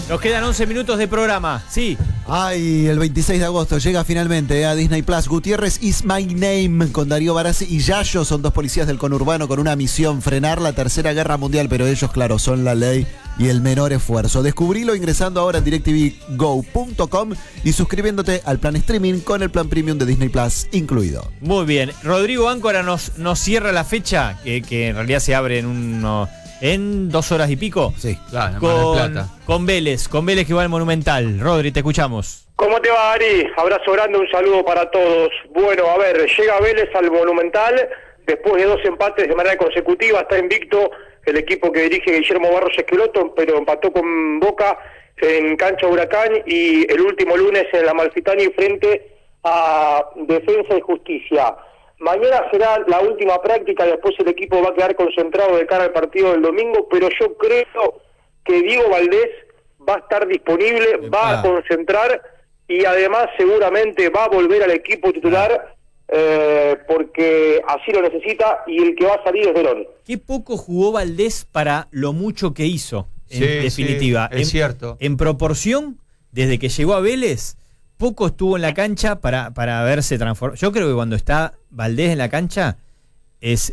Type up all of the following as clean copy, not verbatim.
Nos quedan 11 minutos de programa, sí. Ay, el 26 de agosto llega finalmente a Disney Plus Gutiérrez Is My Name con Darío Barassi y Yayo. Son dos policías del conurbano con una misión: frenar la Tercera Guerra Mundial, pero ellos, claro, son la ley y el menor esfuerzo. Descubrilo ingresando ahora en directvgo.com y suscribiéndote al plan streaming con el plan premium de Disney Plus incluido. Muy bien. Rodrigo Áncora nos cierra la fecha, que en realidad se abre en 2 horas y pico. Sí, claro, Plata. Con Vélez que va al Monumental. Rodri, te escuchamos. ¿Cómo te va, Ari? Abrazo grande, un saludo para todos. Bueno, a ver, llega Vélez al Monumental después de 2 empates de manera consecutiva. Está invicto el equipo que dirige Guillermo Barros Esqueloto, pero empató con Boca en cancha Huracán y el último lunes en la Amalfitani frente a Defensa y Justicia. Mañana será la última práctica, después el equipo va a quedar concentrado de cara al partido del domingo, pero yo creo que Diego Valdés va a estar disponible, va a concentrar y además seguramente va a volver al equipo titular porque así lo necesita, y el que va a salir es Verón. Qué poco jugó Valdés para lo mucho que hizo, en definitiva. Sí, es cierto. En proporción, desde que llegó a Vélez, poco estuvo en la cancha para verse transformado. Yo creo que cuando está Valdés en la cancha es,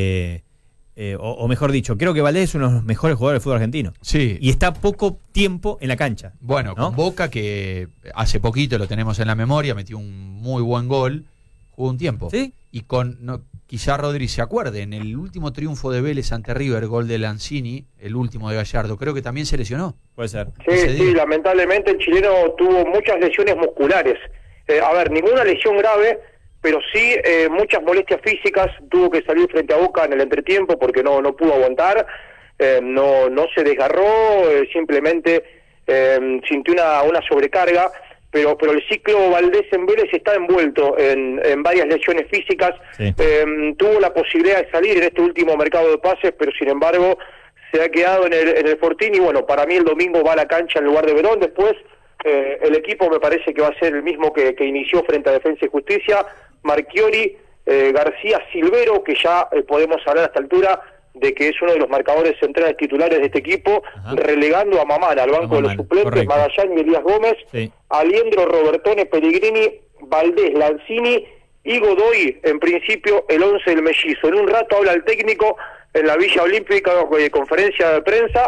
o mejor dicho, creo que Valdés es uno de los mejores jugadores del fútbol argentino. Sí. Y está poco tiempo en la cancha. Bueno, ¿no? Con Boca, que hace poquito lo tenemos en la memoria, metió un muy buen gol, jugó un tiempo. ¿Sí? Y quizá Rodri se acuerde, en el último triunfo de Vélez ante River, gol de Lanzini, el último de Gallardo, creo que también se lesionó. Puede ser. Sí, lamentablemente el chileno tuvo muchas lesiones musculares. A ver, ninguna lesión grave, pero sí muchas molestias físicas. Tuvo que salir frente a Boca en el entretiempo porque no pudo aguantar, no se desgarró, simplemente sintió una sobrecarga. Pero el ciclo Valdés en Vélez está envuelto en varias lesiones físicas. Sí. Tuvo la posibilidad de salir en este último mercado de pases, pero sin embargo se ha quedado en el Fortín. Y bueno, para mí el domingo va a la cancha en lugar de Verón. Después el equipo me parece que va a ser el mismo que inició frente a Defensa y Justicia: Marchiori, García, Silvero, que ya podemos hablar a esta altura de que es uno de los marcadores centrales titulares de este equipo. Ajá. Relegando a Mamán al banco de los suplentes, correcto. Magallanes y Elías Gómez, sí. Aliendro, Robertone, Pellegrini, Valdés, Lanzini y Godoy, en principio el 11 del Mellizo. En un rato habla el técnico en la Villa Olímpica, conferencia de prensa,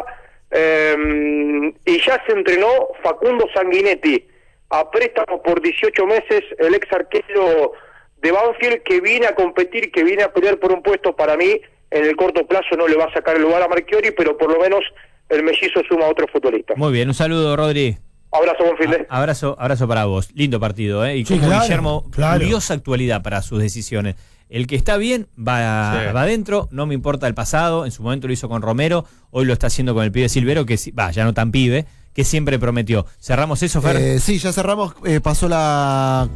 y ya se entrenó Facundo Sanguinetti, a préstamo por 18 meses, el ex arquero de Banfield, que viene a competir, que viene a pelear por un puesto. Para mí en el corto plazo no le va a sacar el lugar a Marchiori, pero por lo menos el Mellizo suma a otro futbolista. Muy bien, un saludo, Rodri. Abrazo, buen fin de. Abrazo para vos. Lindo partido, Y sí, como claro, Guillermo, curiosa actualidad para sus decisiones. El que está bien va adentro, no me importa el pasado. En su momento lo hizo con Romero, hoy lo está haciendo con el pibe Silvero, que ya no tan pibe, que siempre prometió. ¿Cerramos eso, Fer? Sí, ya cerramos. Pasó la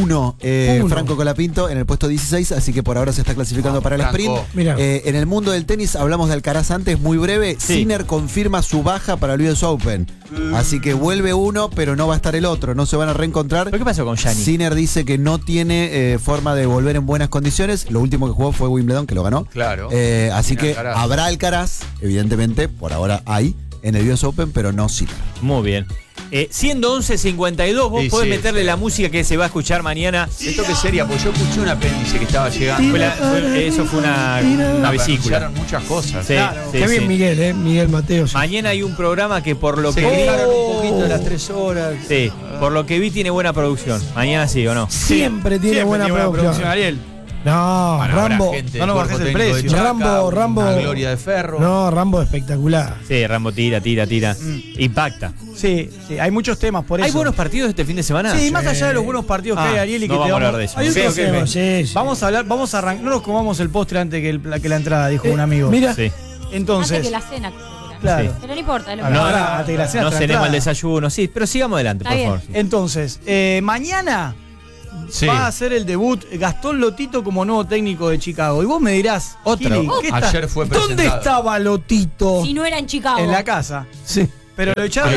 Q1 Franco Colapinto en el puesto 16, así que por ahora se está clasificando para el sprint. En el mundo del tenis, hablamos de Alcaraz antes, muy breve. Sí. Sinner confirma su baja para el US Open. Así que vuelve uno, pero no va a estar el otro. No se van a reencontrar. ¿Pero qué pasó con Gianni? Sinner dice que no tiene forma de volver en buenas condiciones. Lo último que jugó fue Wimbledon, que lo ganó. Claro. Así que Alcaraz. Habrá Alcaraz, evidentemente, por ahora hay en el US Open, pero no Sinner. Muy bien. Siendo 11:52, vos podés meterle la música que se va a escuchar mañana. Esto que sería, pues yo escuché un apéndice que estaba llegando. Eso fue una vesícula. Anunciaron muchas cosas. Sí, claro. Sí, qué bien, sí. Miguel Mateo. Sí. Mañana hay un programa que por lo se que vi, un poquito de las 3 horas. Sí, por lo que vi tiene buena producción. Mañana sí, ¿o no? Siempre tiene buena producción, Ariel. No, bueno, Rambo. No nos bajes el precio. Chaca, Rambo. Una gloria de Ferro. No, Rambo espectacular. Sí, Rambo tira. Impacta. Sí, hay muchos temas por eso. ¿Hay buenos partidos este fin de semana? Sí, más allá de los buenos partidos que hay, Ariel, y no que vamos te a hablar de eso. Hay otros temas. Sí. Vamos a hablar, vamos a arrancar. No nos comamos el postre antes que la entrada, dijo un amigo. Mira. Sí. Entonces. Antes que la cena. Claro. Sí. Pero no importa. Antes de la cena. No cenemos el desayuno, sí, pero sigamos adelante, por favor. Entonces, mañana va a ser el debut Gastón Lotito como nuevo técnico de Chicago. Y vos me dirás, Gili, ayer fue presentado. ¿Dónde estaba Lotito? Si no era en Chicago. En la casa. Sí. Pero lo echaron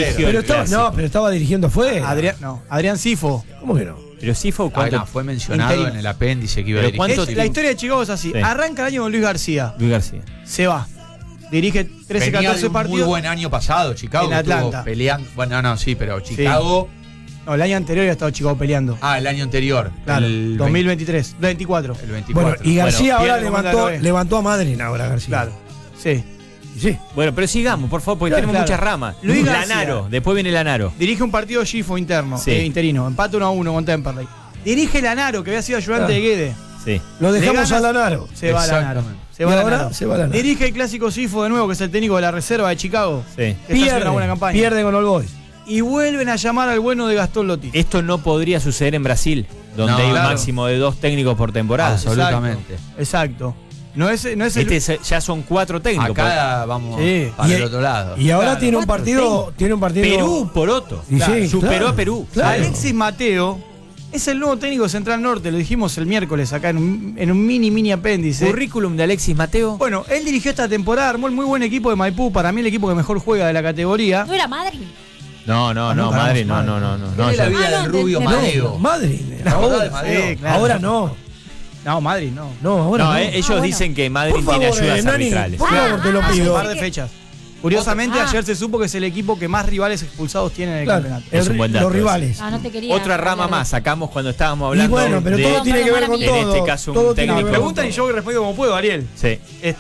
pero estaba dirigiendo fue. Adrián Sifo. ¿Cómo que no? Pero Sifo, ¿cuánto? Fue mencionado en el apéndice que iba a dirigir. La historia de Chicago es así. Arranca el año con Luis García. Luis García. Se va. dirige 13, Venía 14 de un partidos. muy buen año pasado, Chicago. En Atlanta. Peleando. Bueno, no, sí, pero Chicago. No, el año anterior ya estaba Chicago peleando. Ah, el año anterior. Claro, el 2023, 24. El 24. Bueno, y García Bueno, ahora pierde levantó a Madrid ahora, García. Claro, sí. Sí. Bueno, pero sigamos, por favor, porque Claro, tenemos claro. muchas ramas. Luis García. Lanaro, después viene Lanaro. Dirige un partido Gifo interno, Sí. interino. Empate 1-1 con Temperley. Dirige Lanaro, que había sido ayudante Claro. de Guede. Sí. Lo dejamos Le a ganas- Lanaro. Se va Lanaro. Exactamente. Se Y va ahora Lanaro. se va Lanaro. Dirige el clásico Sifo de nuevo, que es el técnico de la reserva de Chicago. Sí. Que está haciendo una buena campaña. Pierde con All Boys. Y vuelven a llamar al bueno de Gastón Lotti. Esto no podría suceder en Brasil, donde No, hay un claro. máximo de 2 técnicos por temporada. Absolutamente. Exacto. No es el. Ya son 4 técnicos. Acá vamos Sí. para Y- el otro lado. Y ahora Claro. tiene un partido. Perú, Poroto. Y sí, Superó claro. a Perú. Claro. Alexis Mateo es el nuevo técnico de Central Norte, lo dijimos el miércoles acá en un mini apéndice. Currículum de Alexis Mateo. Bueno, él dirigió esta temporada, armó el muy buen equipo de Maipú, para mí el equipo que mejor juega de la categoría. ¿No era Madrid? No, Madrid, no. ¿Qué es la vida no, del rubio de- Madeo? Madrid. Ahora, Ahora, Sí, claro. ahora no. No, Madrid no. No, ahora No, no. ellos bueno. dicen que Madrid Por tiene favor, ayudas Nani, arbitrales. por favor, te lo Un pido. par de fechas. Curiosamente, Ah. ayer se supo que es el equipo que más rivales expulsados tiene en el Claro, campeonato. Es un buen dato los rivales. No te quería. Otra rama hablar de- más, sacamos cuando estábamos Y hablando bueno, pero de... todo tiene que ver con En todo. este caso, un Todo tiene técnico. que Me ver con preguntan y todo. yo respondo como puedo, Ariel. Sí.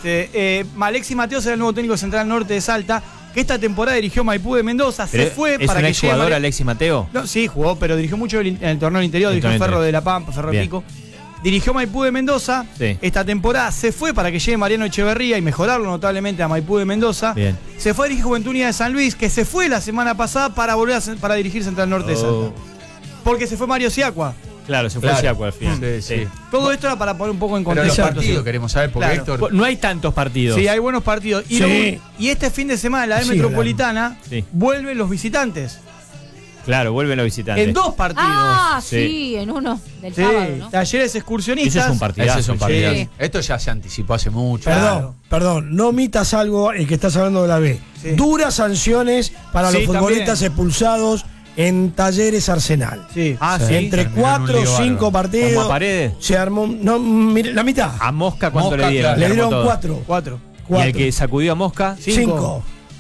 Alexis Mateo será el nuevo técnico de Central Norte de Salta, que esta temporada dirigió Maipú de Mendoza. Pero Se fue ¿es para un que exjugador llegue Alexis Mateo? No, sí, jugó, pero dirigió mucho en el torneo del interior, El dirigió torneo Ferro interior. de la Pampa, Ferro Bien. Pico. Dirigió Maipú de Mendoza. Sí. Esta temporada se fue para que llegue Mariano Echeverría y mejorarlo notablemente a Maipú de Mendoza. Bien. Se fue a dirigir Juventud Unida de San Luis, que se fue la semana pasada para volver para dirigir Central Norte de Oh. Salta. Porque se fue Mario Siacua. Claro, se fue Claro. Siaco al final. Sí. Todo esto era para poner un poco en Pero los contexto. partidos queremos saber, porque Claro. Héctor. No hay tantos partidos. Sí, hay buenos partidos. Y, Sí. y este fin de semana, la Sí, Metropolitana, Sí. vuelven los visitantes. Claro, vuelven los visitantes. En 2 partidos. Ah, Sí. sí, en uno del Sí, sábado, ¿no? Talleres Ese excursionistas. es un partidazo. Ese es un partido. Sí. Esto ya se anticipó hace mucho. Perdón, no omitas algo el que estás hablando de la B. Sí. Duras sanciones para Sí, los futbolistas también. expulsados en Talleres Arsenal. Sí. Ah, Sí. sí. Entre Terminó en un 4 o lío 5 bárbaro. partidos. ¿Como a Paredes? Se armó. No, mire, la mitad. ¿A Mosca cuánto Mosca, le dieron? claro. Le armó dieron todo. 4. 4. ¿Y el que sacudió a Mosca? 5.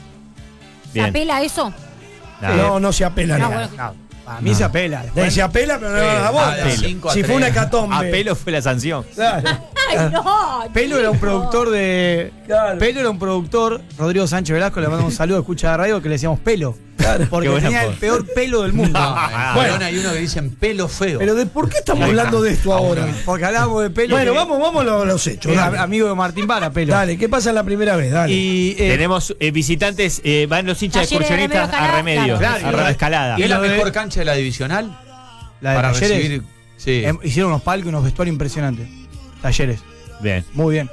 ¿Se Bien. apela a eso? Nah. No se apela No, nada. bueno, A mí se apela. Se apela, pero no le da la bola. de 5 a Si 3. fue una hecatombe. A pelo fue la sanción. Claro. Ay, no. Pelo era un productor de. Claro. Pelo era un productor, Rodrigo Sánchez Velasco, le mandamos un saludo, escucha de radio, que le decíamos Pelo. Porque Qué buena tenía el foto. peor pelo del mundo. No, en Bueno. Colón hay uno que dicen pelo feo. Pero ¿de por qué estamos hablando de esto ahora? Porque hablábamos de Pelo. Bueno, que vamos a los hechos. era Dale. amigo de Martín Vara, Pelo. Dale, ¿qué pasa en la primera vez? Dale. Y Tenemos visitantes, van los hinchas Talleres de excursionistas a Remedio Remedio, Claro. a Claro. Escalada. ¿Y es la lo de- mejor cancha de la divisional? la de Para Talleres, recibir. Sí. hicieron unos palcos y unos vestuarios impresionantes. Talleres. Bien. Muy bien.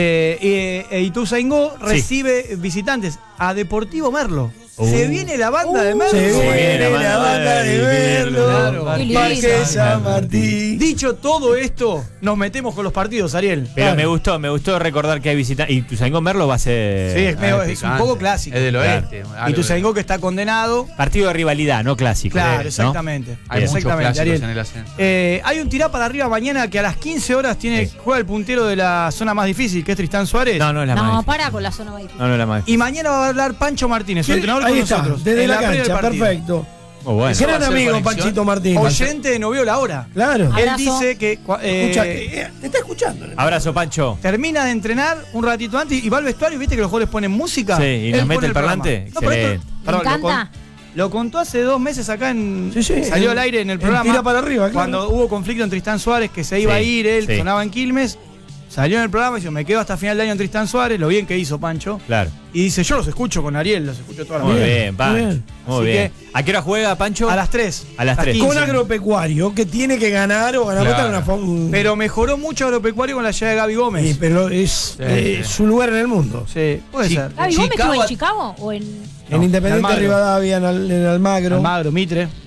Ituzaingó recibe visitantes a Deportivo Merlo. Se viene la banda de Merlo. Se viene viene la banda de verlo. Claro. Qué lindo. Parque San Martín. Dicho todo esto, nos metemos con los partidos, Ariel. Pero Claro. me gustó recordar que hay visitantes. Y Tuzaingó Merlo va a ser Sí, es, medio- Ah, es un picante. poco clásico. Es del oeste. Y Ituzaingó que está condenado. partido de rivalidad, no clásico. Claro, ¿no? exactamente. Hay muchos Exactamente, clásicos Ariel. en el ascenso. Hay un tirá para arriba mañana que a las 15 horas Sí. juega el puntero de la zona más difícil, que es Tristán Suárez. No, no es la más No, difícil. para con la zona más difícil. No, no es la más difícil. Y mañana va a hablar Pancho Martínez, su entrenador Ahí con está, nosotros. desde en la previa del cancha, partido. perfecto. Oh, bueno. Eso va Gran a ser amigo conexión. Panchito Martín. Oyente no vio la hora. Claro. Él Abrazo. dice que Escucha, te está escuchando. Abrazo, Pancho. termina de entrenar un ratito antes y va al vestuario y viste que los jugadores ponen música. Sí, y Él nos mete pone el parlante. programa. No, pero esto- Excelente. Me perdón, encanta. Lo contó hace 2 meses acá en. Sí, sí, salió en- al aire en el en programa. Tira para arriba, claro. Cuando hubo conflicto en Tristán Suárez, que se iba Sí, a ir, él sí. sonaba en Quilmes. Salió en el programa y dijo: me quedo hasta final de año en Tristán Suárez. Lo bien que hizo Pancho. Claro. Y dice: yo los escucho con Ariel, los escucho toda la Muy mañana. bien, Pancho. bien. Muy Así bien. ¿A qué hora juega, Pancho? A las 3. A las 3. 15. Con Agropecuario, que tiene que ganar o ganar Claro. una forma. Pero mejoró mucho Agropecuario con la llegada de Gaby Gómez. Sí, pero es Sí. su lugar en el mundo. Sí, puede Sí. ser. Gaby Gómez Chicago- estuvo en Chicago o en. En Independiente Almagro. Rivadavia, en Almagro. Almagro, Mitre.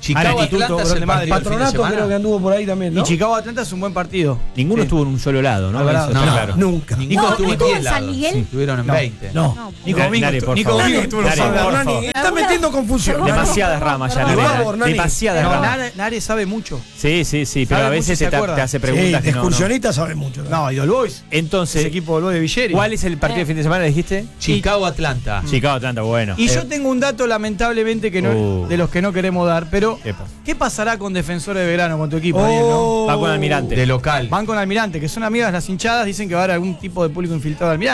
Chicago Instituto, Atlanta es Barón el de Madrid. partido del fin de Patronato semana. creo que anduvo por ahí también, ¿no? Y Chicago Atlanta es un buen partido. Ninguno Sí. estuvo en un solo lado, ¿no? Alvarado. Eso está No, claro. Nunca. Nico No, estuvo en Nico 10 en San lados. Miguel. Estuvieron en 20. No. No, Nico Nare, Domingo, por Nico favor. Domingo estuvo en los Nare, sábados. por Hernani, favor. está metiendo confusión. Demasiadas ramas ya, Por Nare. favor, Nani. Demasiadas No, ramas. Nare sabe mucho. Sí, sí, sí, pero Sabe a mucho y veces se te acuerda. hace Sí, preguntas de que no. excursionista sabe mucho. No, y All Boys. Entonces, Ese equipo del Boy de Villeri. ¿cuál es el partido de fin de semana, dijiste? Chicago Atlanta. Chicago Atlanta, bueno. Y yo tengo un dato lamentablemente que no, de los que no queremos dar, pero ¿Qué pasa? ¿qué pasará con Defensores de Belgrano, con tu equipo, Ariel, no? Va con Almirante. De local. Van con Almirante, que son amigas las hinchadas, dicen que va a haber algún tipo de público infiltrado de Almirante.